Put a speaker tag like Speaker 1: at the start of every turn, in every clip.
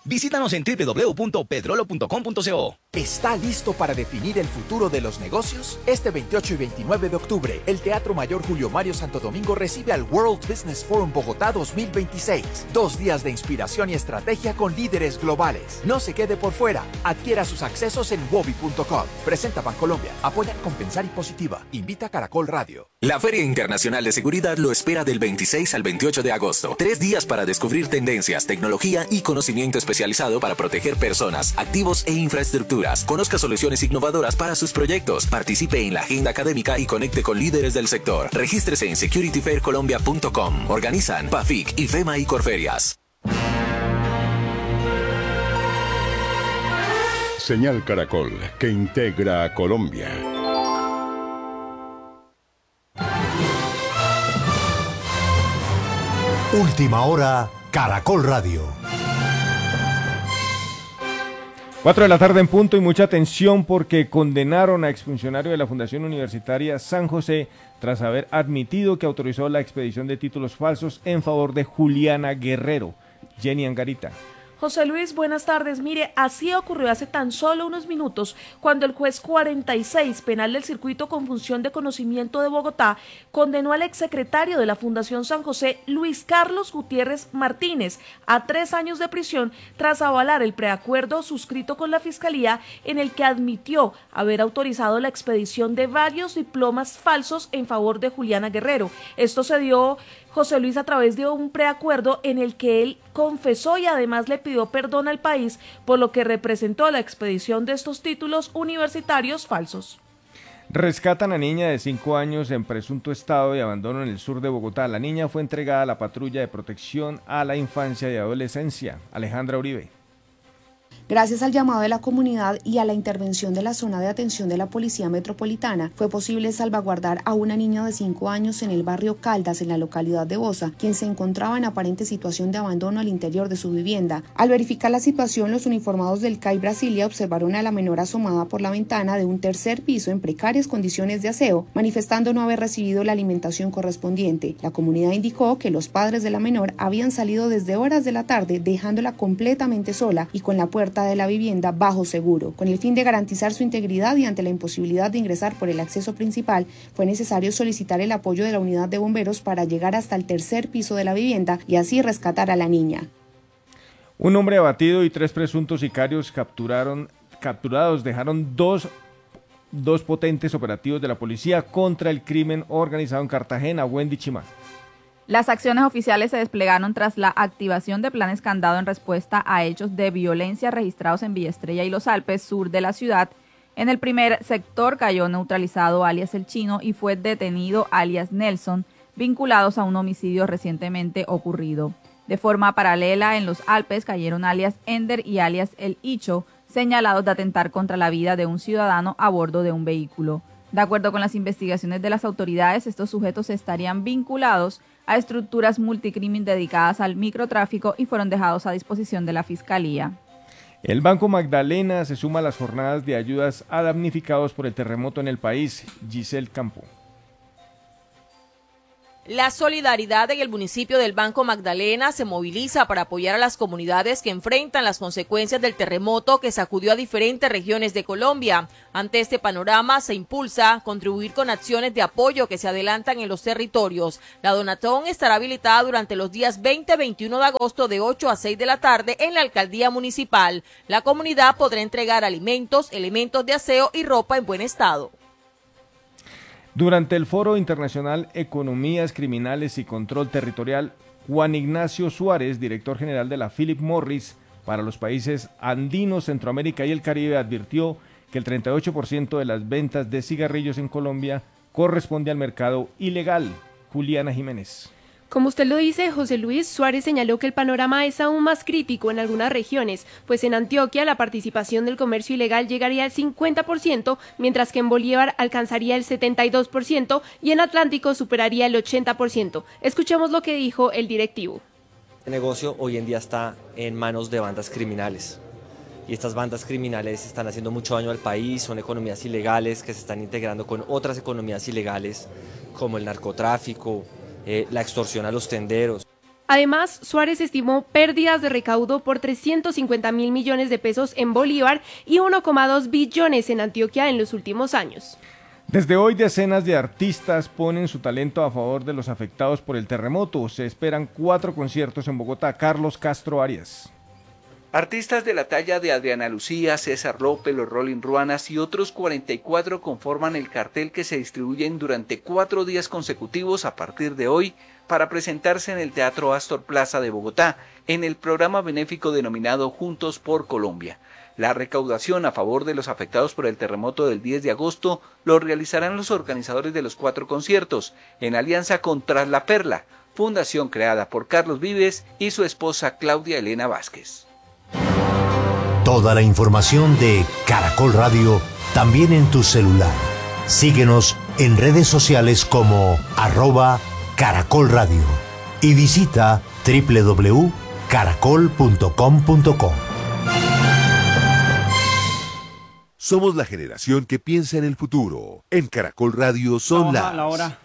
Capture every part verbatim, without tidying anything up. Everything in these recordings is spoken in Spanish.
Speaker 1: Visítanos en doble u doble u doble u punto pedrolo punto com punto co.
Speaker 2: ¿Está listo para definir el futuro de los negocios? Este veintiocho y veintinueve de octubre, el Teatro Mayor Julio Mario Santo Domingo recibe al World Business Forum Bogotá dos mil veintiséis. Dos días de inspiración y estrategia con líderes globales. No se quede por fuera. Adquiera sus accesos en wobi punto com. Presenta Bancolombia. Apoya Compensar y Positiva. Invita Caracol Radio.
Speaker 3: La Feria Internacional de Seguridad lo espera del veintiséis al veintiocho de agosto. Tres días para descubrir tendencias, tecnología y conocimiento especializado para proteger personas, activos e infraestructuras. Conozca soluciones innovadoras para sus proyectos. Participe en la agenda académica y conecte con líderes del sector. Regístrese en security fair colombia punto com. Organizan PAFIC, IFEMA y Corferias.
Speaker 4: Señal Caracol, que integra a Colombia.
Speaker 5: Última hora, Caracol Radio.
Speaker 6: Cuatro de la tarde en punto y mucha atención porque condenaron a exfuncionario de la Fundación Universitaria San José tras haber admitido que autorizó la expedición de títulos falsos en favor de Juliana Guerrero. Jenny Angarita.
Speaker 7: José Luis, buenas tardes. Mire, así ocurrió hace tan solo unos minutos cuando el juez cuarenta y seis penal del circuito con función de conocimiento de Bogotá condenó al exsecretario de la Fundación San José, Luis Carlos Gutiérrez Martínez, a tres años de prisión tras avalar el preacuerdo suscrito con la Fiscalía en el que admitió haber autorizado la expedición de varios diplomas falsos en favor de Juliana Guerrero. Esto se dio, José Luis, a través de un preacuerdo en el que él confesó y además le pidió perdón al país por lo que representó la expedición de estos títulos universitarios falsos.
Speaker 6: Rescatan a niña de cinco años en presunto estado de abandono en el sur de Bogotá. La niña fue entregada a la Patrulla de Protección a la Infancia y Adolescencia. Alejandra Uribe.
Speaker 8: Gracias al llamado de la comunidad y a la intervención de la zona de atención de la Policía Metropolitana, fue posible salvaguardar a una niña de cinco años en el barrio Caldas, en la localidad de Bosa, quien se encontraba en aparente situación de abandono al interior de su vivienda. Al verificar la situación, los uniformados del C A I Brasilia observaron a la menor asomada por la ventana de un tercer piso en precarias condiciones de aseo, manifestando no haber recibido la alimentación correspondiente. La comunidad indicó que los padres de la menor habían salido desde horas de la tarde, dejándola completamente sola y con la puerta de la vivienda bajo seguro. Con el fin de garantizar su integridad y ante la imposibilidad de ingresar por el acceso principal, fue necesario solicitar el apoyo de la unidad de bomberos para llegar hasta el tercer piso de la vivienda y así rescatar a la niña.
Speaker 6: Un hombre abatido y tres presuntos sicarios capturaron, capturados dejaron dos, dos potentes operativos de la policía contra el crimen organizado en Cartagena. Wendy Chimá.
Speaker 9: Las acciones oficiales se desplegaron tras la activación de planes candado en respuesta a hechos de violencia registrados en Villa Estrella y Los Alpes, sur de la ciudad. En el primer sector cayó neutralizado alias El Chino y fue detenido alias Nelson, vinculados a un homicidio recientemente ocurrido. De forma paralela, en Los Alpes cayeron alias Ender y alias El Hicho, señalados de atentar contra la vida de un ciudadano a bordo de un vehículo. De acuerdo con las investigaciones de las autoridades, estos sujetos estarían vinculados a estructuras multicrimen dedicadas al microtráfico y fueron dejados a disposición de la Fiscalía.
Speaker 6: El Banco Magdalena se suma a las jornadas de ayudas a damnificados por el terremoto en el país. Giselle Campo.
Speaker 10: La solidaridad en el municipio del Banco Magdalena se moviliza para apoyar a las comunidades que enfrentan las consecuencias del terremoto que sacudió a diferentes regiones de Colombia. Ante este panorama se impulsa contribuir con acciones de apoyo que se adelantan en los territorios. La donatón estará habilitada durante los días veinte y veintiuno de agosto de ocho a seis de la tarde en la alcaldía municipal. La comunidad podrá entregar alimentos, elementos de aseo y ropa en buen estado.
Speaker 6: Durante el Foro Internacional Economías Criminales y Control Territorial, Juan Ignacio Suárez, director general de la Philip Morris para los países andinos, Centroamérica y el Caribe, advirtió que el treinta y ocho por ciento de las ventas de cigarrillos en Colombia corresponde al mercado ilegal. Juliana Jiménez.
Speaker 11: Como usted lo dice, José Luis, Suárez señaló que el panorama es aún más crítico en algunas regiones, pues en Antioquia la participación del comercio ilegal llegaría al cincuenta por ciento, mientras que en Bolívar alcanzaría el setenta y dos por ciento y en Atlántico superaría el ochenta por ciento. Escuchemos lo que dijo el directivo.
Speaker 12: El negocio hoy en día está en manos de bandas criminales. Y estas bandas criminales están haciendo mucho daño al país, son economías ilegales que se están integrando con otras economías ilegales como el narcotráfico, Eh, la extorsión a los tenderos.
Speaker 11: Además, Suárez estimó pérdidas de recaudo por trescientos cincuenta mil millones de pesos en Bolívar y uno coma dos billones en Antioquia en los últimos años.
Speaker 6: Desde hoy, decenas de artistas ponen su talento a favor de los afectados por el terremoto. Se esperan cuatro conciertos en Bogotá. Carlos Castro Arias.
Speaker 13: Artistas de la talla de Adriana Lucía, César López, los Rolling Ruanas y otros cuarenta y cuatro conforman el cartel que se distribuyen durante cuatro días consecutivos a partir de hoy para presentarse en el Teatro Astor Plaza de Bogotá, en el programa benéfico denominado Juntos por Colombia. La recaudación a favor de los afectados por el terremoto del diez de agosto lo realizarán los organizadores de los cuatro conciertos, en alianza con Tras la Perla, fundación creada por Carlos Vives y su esposa Claudia Elena Vázquez.
Speaker 5: Toda la información de Caracol Radio también en tu celular. Síguenos en redes sociales como arroba Caracol Radio y visita doble u doble u doble u punto caracol punto com punto co.
Speaker 14: Somos la generación que piensa en el futuro. En Caracol Radio son las...
Speaker 15: la hora.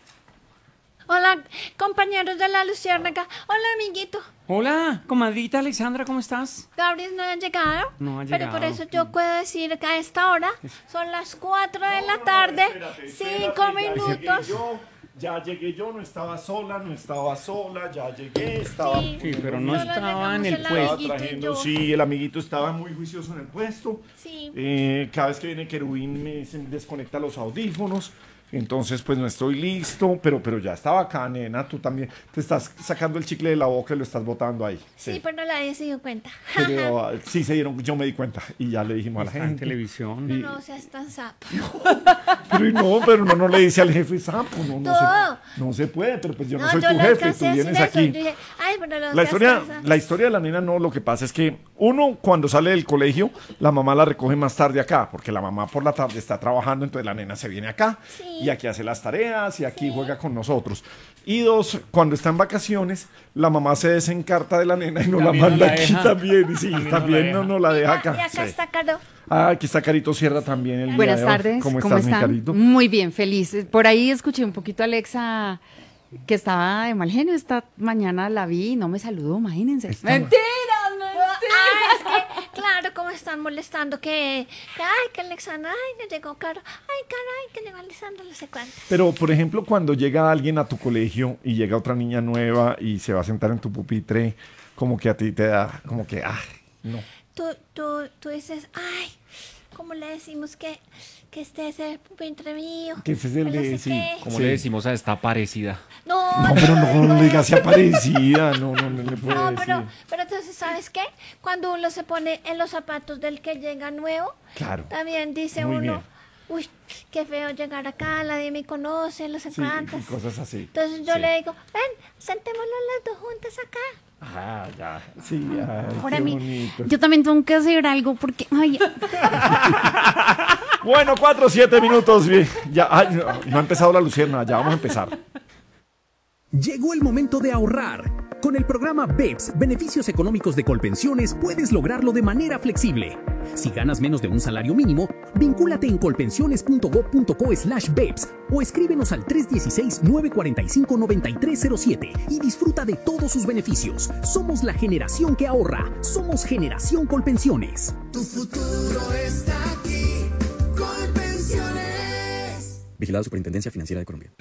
Speaker 16: Hola, compañeros de la Luciérnaga. Hola, amiguito.
Speaker 15: Hola, comadrita Alexandra, ¿cómo estás?
Speaker 16: Gabriel no ha llegado.
Speaker 15: No ha
Speaker 16: Pero
Speaker 15: llegado.
Speaker 16: por eso yo puedo decir que a esta hora son las cuatro de la tarde, cinco minutos.
Speaker 17: Ya llegué yo, no estaba sola, no estaba sola, ya llegué, estaba...
Speaker 15: Sí, sí, pero no
Speaker 17: Solo
Speaker 15: estaba en el
Speaker 17: el
Speaker 15: puesto.
Speaker 17: trayendo, sí, el amiguito estaba muy juicioso en el puesto.
Speaker 16: Sí.
Speaker 17: Eh, cada vez que viene Querubín me se desconecta los audífonos. Entonces, pues no estoy listo, pero, pero ya estaba acá, nena. Tú también te estás sacando el chicle de la boca y lo estás botando ahí.
Speaker 16: Sí, sí, pero no nadie se dio cuenta.
Speaker 17: Pero uh, sí se dieron, yo me di cuenta y ya le dijimos a la
Speaker 15: Está
Speaker 17: gente.
Speaker 15: en televisión.
Speaker 16: No,
Speaker 17: Y-
Speaker 16: no seas tan sapo.
Speaker 17: Pero no, pero no, no le dice al jefe sapo, no, no,
Speaker 16: No.
Speaker 17: se, no se puede, pero pues yo no,
Speaker 16: No,
Speaker 17: soy
Speaker 16: yo
Speaker 17: tu
Speaker 16: le
Speaker 17: jefe,
Speaker 16: alcancé
Speaker 17: tú
Speaker 16: a
Speaker 17: vienes
Speaker 16: decir eso.
Speaker 17: aquí.
Speaker 16: Yo dije, ay, pero no
Speaker 17: La
Speaker 16: seas
Speaker 17: historia,
Speaker 16: tan sapo.
Speaker 17: la historia de la nena no, lo que pasa es que uno cuando sale del colegio, la mamá la recoge más tarde acá, porque la mamá por la tarde está trabajando, entonces la nena se viene acá
Speaker 16: Sí.
Speaker 17: y aquí hace las tareas y aquí juega con nosotros. Y dos, cuando está en vacaciones, la mamá se desencarta de la nena y no la
Speaker 15: También no
Speaker 17: manda
Speaker 15: la
Speaker 17: aquí
Speaker 15: deja.
Speaker 17: también, y sí,
Speaker 15: También no la
Speaker 17: también
Speaker 15: deja.
Speaker 17: no, no la deja
Speaker 16: Y
Speaker 17: acá.
Speaker 16: acá
Speaker 17: Sí.
Speaker 16: está Caro.
Speaker 17: Ah, aquí está Carito Sierra también el día
Speaker 18: Buenas
Speaker 17: de hoy.
Speaker 18: tardes,
Speaker 17: ¿Cómo
Speaker 18: ¿cómo
Speaker 17: estás, mi
Speaker 18: están?
Speaker 17: Carito?
Speaker 18: Muy bien, feliz. Por ahí escuché un poquito a Alexa que estaba de mal genio. Esta mañana la vi y no me saludó, imagínense.
Speaker 17: Estaba-
Speaker 18: ¡Mentiras,
Speaker 16: Ah, es que, claro, como están molestando que, que ay, que Alexandra, ay, que llegó Caro, ay, Caro, ay, que llegó Alexandra, no sé cuánto.
Speaker 17: Pero, por ejemplo, cuando llega alguien a tu colegio y llega otra niña nueva y se va a sentar en tu pupitre, como que a ti te da, como que, ah, no.
Speaker 16: Tú, tú, tú dices, ay, ¿cómo le decimos que, que este es el pupitre mío?
Speaker 17: Que ese es el
Speaker 16: Que no
Speaker 17: de,
Speaker 16: sé
Speaker 17: sí.
Speaker 16: qué.
Speaker 15: ¿Cómo
Speaker 17: Sí.
Speaker 15: le decimos a esta parecida?
Speaker 16: No,
Speaker 17: No, pero no, no le digas así aparecida, no, no, no le puede
Speaker 16: No,
Speaker 17: decir.
Speaker 16: pero, pero entonces, ¿sabes qué? Cuando uno se pone en los zapatos del que llega nuevo,
Speaker 17: Claro.
Speaker 16: también dice
Speaker 17: Muy
Speaker 16: uno,
Speaker 17: bien.
Speaker 16: uy, qué feo llegar acá, nadie me conoce, no sé
Speaker 17: Sí,
Speaker 16: cuántas.
Speaker 17: y cosas así.
Speaker 16: Entonces yo
Speaker 17: Sí.
Speaker 16: le digo, ven, sentémonos las dos juntas acá.
Speaker 17: Ah, ya. Sí, ay,
Speaker 18: Ahora
Speaker 17: qué
Speaker 18: mí,
Speaker 17: bonito.
Speaker 18: yo también tengo que hacer algo porque, ay,
Speaker 17: Bueno, cuatro, siete minutos. Bien. Ya, ay, no, no ha empezado la lucierna, ya vamos a empezar.
Speaker 19: Llegó el momento de ahorrar. Con el programa B E P S, Beneficios Económicos de Colpensiones, puedes lograrlo de manera flexible. Si ganas menos de un salario mínimo, vincúlate en colpensiones punto gob punto co slash B E P S o escríbenos al tres uno seis, nueve cuatro cinco, nueve tres cero siete y disfruta de todos sus beneficios. Somos la generación que ahorra. Somos Generación Colpensiones.
Speaker 20: Tu futuro está aquí. Colpensiones.
Speaker 19: Vigilado Superintendencia Financiera de Colombia.